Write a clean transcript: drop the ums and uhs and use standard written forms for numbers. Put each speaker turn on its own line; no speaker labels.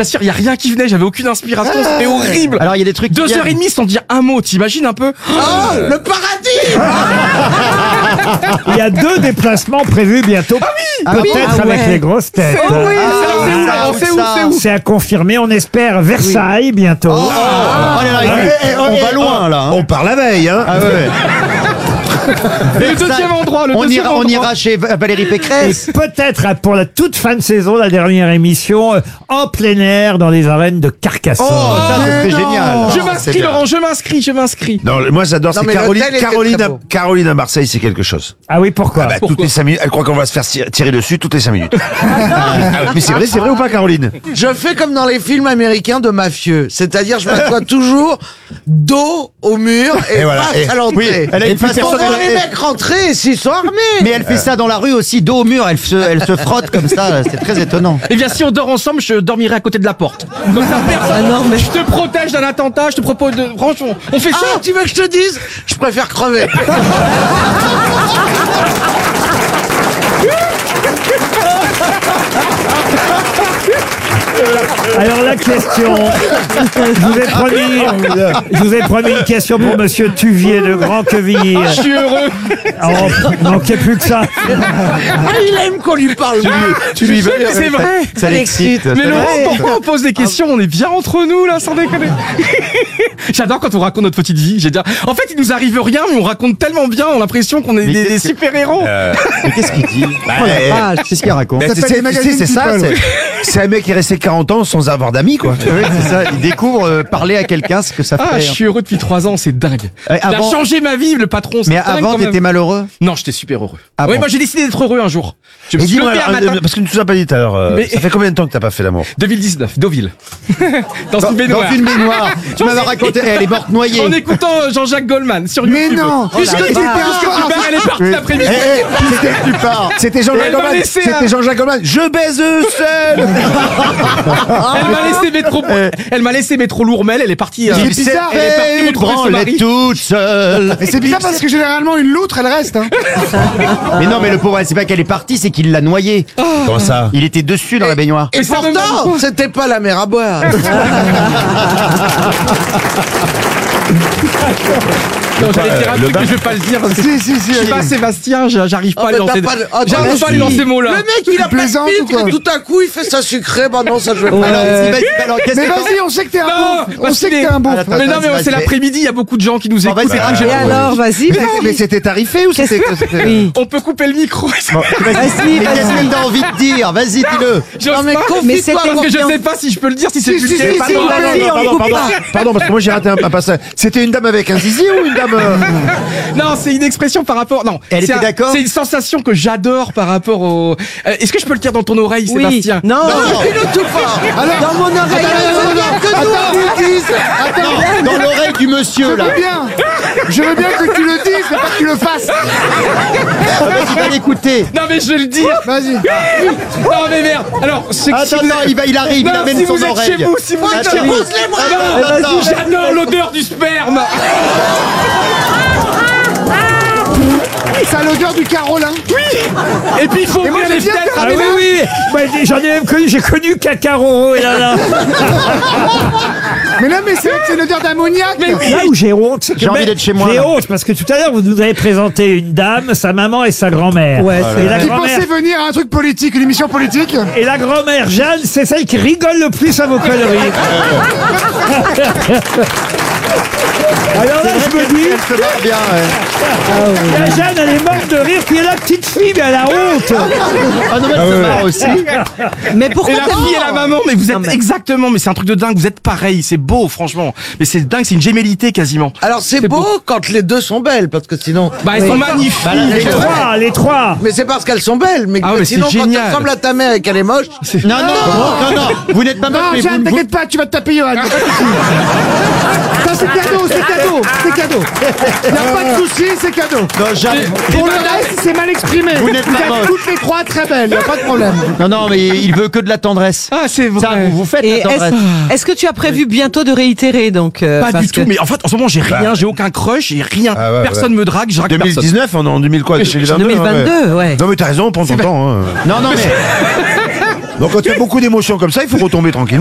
t'assure, il y a rien qui venait, j'avais aucune inspiration, c'était horrible.
Alors il y a des trucs.
2h30 sans dire un mot, t'imagines un peu?
Oh, le paradis.
Il y a 2 déplacements prévus bientôt. Peut-être avec les grosses têtes.
Oh oui, c'est où?
C'est à confirmer, on espère Versailles bientôt.
On va loin là.
On part la veille, hein.
Ah ouais.
Le deuxième endroit,
On ira chez Valérie Pécresse.
Et peut-être pour la toute fin de saison, la dernière émission, en plein air dans les arènes de Carcassonne.
Oh, ça c'est génial.
Je m'inscris, Laurent, je m'inscris.
Non, moi j'adore,
Non,
c'est
mais l'hôtel était très beau.
Caroline à Marseille, c'est quelque chose.
Ah oui, pourquoi?
Toutes les 5 minutes, elle croit qu'on va se faire tirer dessus toutes les 5 minutes. Mais c'est vrai ou pas, Caroline?
Je fais comme dans les films américains de mafieux. C'est-à-dire, je m'assois toujours dos au mur et
voilà.
face à l'entrée.
Oui, elle a une façon
On voit les mecs rentrer s'ils sont armés.
Mais elle fait ça dans la rue aussi, dos au mur, elle se frotte comme ça, c'est très étonnant.
Eh bien, si on dort ensemble, je dormirai à côté de la porte. Comme ça, personne. Je te protège d'un attentat, je te propose de. Franchement, on fait ça.
Ah, tu veux que je te dise? Je préfère crever.
Alors la question, je vous ai promis une question pour Monsieur Tuvier de Grand-Quevilly.
Je suis heureux.
Oh, manquait plus que ça.
Ah, il aime qu'on lui parle.
Tu lui veux.
C'est vrai.
Ça l'excite.
Mais Laurent, pourquoi on pose des questions? On est bien entre nous, là, sans déconner. J'adore quand on raconte notre petite vie. En fait, il nous arrive rien, mais on raconte tellement bien, on a l'impression qu'on est des super-héros.
Mais qu'est-ce qu'il dit Qu'est-ce qu'il raconte?
C'est ça, c'est un mec qui est resté 40 ans sans avoir d'amis, quoi.
Oui, c'est ça. Il découvre parler à quelqu'un, ce que ça fait.
Ah, je suis heureux depuis 3 ans, c'est dingue. Il a
avant-
changé ma vie, le patron. c'est
Mais
dingue,
avant,
quand même.
t'étais malheureux.
Non, j'étais super heureux.
Ah
oui,
bon
moi j'ai décidé d'être heureux un jour. Je me
Et
suis
dis-moi,
levé un matin.
parce que tu nous as pas dit tout à l'heure,
Mais-
ça fait combien de temps que t'as pas fait l'amour?
2019, Deauville. Dans une baignoire.
Dans une baignoire. Tu m'avais raconté, elle est morte noyée.
En écoutant Jean-Jacques Goldman sur
Mais
YouTube.
non.
Puisque tu pars, elle est partie l'après-midi.
Tu pars.
C'était
Elle
Jean-Jacques
m'a
Goldman.
laissé
C'était
un-
Jean-Jacques Goldman. Je baise seul.
Elle m'a laissé mettre trop lourd, mais elle est partie.
Il
bizarre.
Elle est partie retrouver son mari.
toute seule.
Et c'est bizarre parce que généralement, une loutre, elle reste. Hein.
Mais non, mais le pauvre, c'est pas qu'elle est partie, c'est qu'il l'a noyée.
Comment ça?
Il était dessus dans la baignoire.
Et
ça me
pourtant,
manque.
c'était pas la mer à boire.
Non, j'allais dire un truc, mais je vais pas le dire. Parce que
Si,
je suis pas Sébastien, j'arrive pas à lui lancer. J'arrive pas à lui
si.
lancer ces mots-là.
Le mec, il a plaisante ou quoi? Tout à coup, il fait ça sucré. Bah non, ça je vais pas.
Alors, qu'est-ce
Mais
que
vas-y, on sait que t'es un
Non,
beauf. On
parce
sait que
qu'il
t'es
est-
un beauf.
Mais non, mais c'est l'après-midi, il y a beaucoup de gens qui nous écoutent.
vas-y.
Et alors, vas-y,
Mais c'était tarifé ou c'était?
oui.
On peut couper le micro.
Mais qu'est-ce que t'as envie de dire? Vas-y, dis-le.
J'ose
Non, mais
pas.
Mais
confie-toi.
c'était
Parce que je sais pas si je peux le dire, si c'est
Si,
vulgaire.
si,
Pas
si,
non,
vas-y,
non,
on
non,
coupe
non,
pas.
Pardon, parce que moi j'ai raté un passage. C'était une dame avec un zizi ou une dame?
Non, c'est une expression par rapport. Non,
Elle était d'accord?
C'est une sensation que j'adore par rapport au. Est-ce que je peux le dire dans ton oreille,
Oui.
Sébastien?
Non,
Dis-le tout fort.
dans mon oreille.
Attends, dans l'oreille du monsieur, là.
Je veux bien que tu le dises, mais pas que tu le fasses.
Vas-y, va l'écouter.
Non, mais je vais le dire.
Vas-y.
Non, mais merde. Alors, c'est
Attends, il arrive, il
Non,
amène
si
son
vous êtes
oreille.
chez vous, si vous êtes chez vous.
Pose les bras.
Attends.
J'adore l'odeur du sperme.
Ça a l'odeur du Carolin.
Et puis il faut
moi,
ouvrir
j'ai
les
bien
fenêtres.
Ah
avec
oui,
la-
oui. Bah, j'en ai même connu, j'ai connu Cacaroro et là.
Mais non, mais c'est vrai que c'est l'odeur d'ammoniac.
Mais oui.
Là où j'ai honte, c'est que
J'ai envie d'être chez moi,
J'ai
là.
honte parce que tout à l'heure vous nous avez présenté une dame, sa maman et sa grand-mère.
Ouais,
et la
Qui
grand-mère
pensait venir à un truc politique, une émission politique.
et la grand-mère Jeanne, c'est celle qui rigole le plus à vos conneries. Alors là, je me dis,
Elle se marre bien, ouais.
la Jeanne, elle est morte de rire, puis la petite fille, mais elle a honte.
Ah non, mais elle se marre aussi.
Mais
Et
pourquoi
la fille et la maman, mais vous êtes exactement, mais c'est un truc de dingue, vous êtes pareil, c'est beau, franchement. Mais c'est dingue, c'est une gémellité quasiment.
Alors c'est beau quand les deux sont belles, parce que sinon.
Bah, elles sont magnifiques.
Les trois.
Mais c'est parce qu'elles sont belles, mais,
Ah ouais, mais
sinon
c'est
quand tu
génial.
ressembles à ta mère et qu'elle est moche.
Non, vous n'êtes pas moche, mais
Jeanne,
vous...
t'inquiète pas, tu vas te taper Johan. Ça c'est cadeau, c'est cadeau, c'est cadeau. Y a pas de souci, c'est cadeau.
Non, Jeanne,
Pour le reste, c'est mal exprimé.
Vous n'êtes pas
êtes
moche.
toutes les trois très belles, y a pas de problème.
non, mais il veut que de la tendresse.
Ah, c'est vrai.
Ça, vous faites
Et
la tendresse.
est-ce que tu as prévu bientôt de réitérer donc
Pas
parce
du tout,
que-
mais en fait, en ce moment, j'ai rien, j'ai aucun crush, j'ai rien.
Ah ouais,
Personne me drague, je drague personne.
2019, on est en 2000 quoi?
2022, ouais.
Non mais t'as raison, prends ton temps. Hein.
Non, mais...
Donc quand tu as beaucoup d'émotions comme ça, il faut retomber tranquillement.